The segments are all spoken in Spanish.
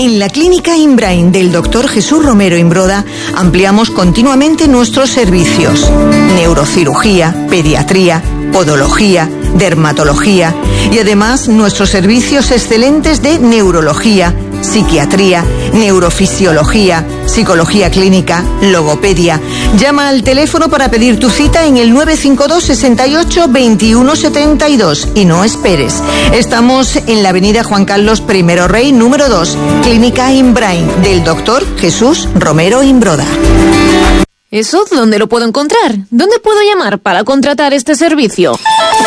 En la Clínica Inbrain del Dr. Jesús Romero Imbroda ampliamos continuamente nuestros servicios. Neurocirugía, pediatría, podología, dermatología y además nuestros servicios excelentes de neurología, psiquiatría, neurofisiología, psicología clínica, logopedia. Llama al teléfono para pedir tu cita en el 952 68 21 72 y no esperes. Estamos en la avenida Juan Carlos I Rey, número 2, Clínica Inbrain del Dr. Jesús Romero Imbroda. ¿Eso dónde lo puedo encontrar? ¿Dónde puedo llamar para contratar este servicio?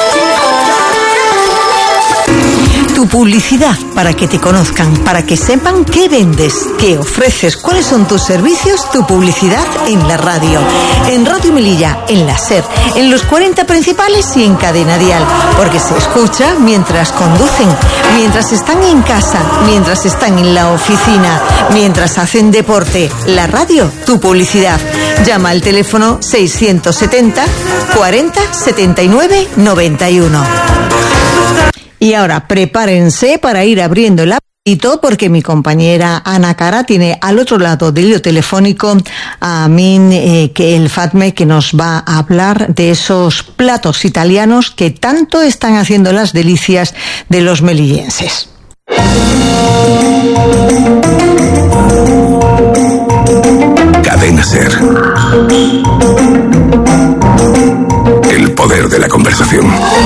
Tu publicidad, para que te conozcan, para que sepan qué vendes, qué ofreces, cuáles son tus servicios, tu publicidad en la radio. En Radio Melilla, en la SER, en los 40 principales y en Cadena Dial. Porque se escucha mientras conducen, mientras están en casa, mientras están en la oficina, mientras hacen deporte. La radio, tu publicidad. Llama al teléfono 670 40 79 91. Y ahora prepárense para ir abriendo el apetito porque mi compañera Ana Cara tiene al otro lado del hilo telefónico a Amin que el Fatme, que nos va a hablar de esos platos italianos que tanto están haciendo las delicias de los melillenses. Cadena SER. El poder de la conversación.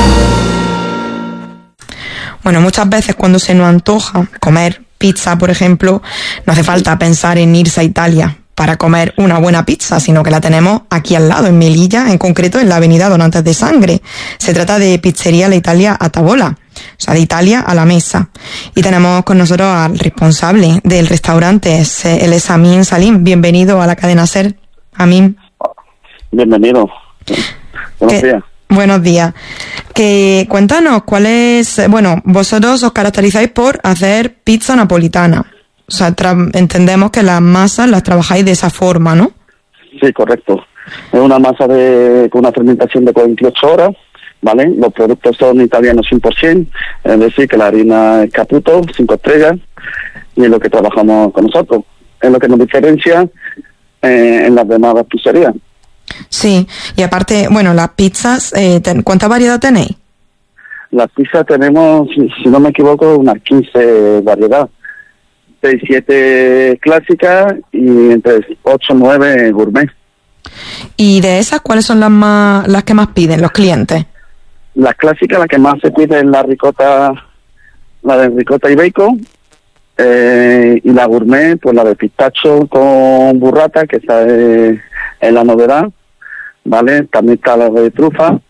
Bueno, muchas veces cuando se nos antoja comer pizza, por ejemplo, no hace falta pensar en irse a Italia para comer una buena pizza, sino que la tenemos aquí al lado, en Melilla, en concreto en la avenida Donantes de Sangre. Se trata de Pizzería La Italia a Tavola, o sea, de Italia a la mesa. Y tenemos con nosotros al responsable del restaurante, él es Amin Salim. Bienvenido a la cadena SER, Amin. Bienvenido. Buenos días. Buenos días. Cuéntanos cuál es... Bueno, vosotros os caracterizáis por hacer pizza napolitana. O sea, entendemos que las masas las trabajáis de esa forma, ¿no? Sí, correcto. Es una masa con una fermentación de 48 horas, ¿vale? Los productos son italianos 100%, es decir, que la harina es Caputo, 5 estrellas, y es lo que trabajamos con nosotros. Es lo que nos diferencia en las demás pizzerías. Sí, y aparte, bueno, las pizzas, ¿cuánta variedad tenéis? Las pizzas tenemos, si no me equivoco, unas 15 variedades. 6, 7 clásicas y entre 8 o 9 gourmet. ¿Y de esas cuáles son las que más piden los clientes? Las clásicas, la que más se pide es la de ricota y bacon, y la gourmet, pues la de pistacho con burrata, que esa es la novedad, ¿vale? También está la de trufa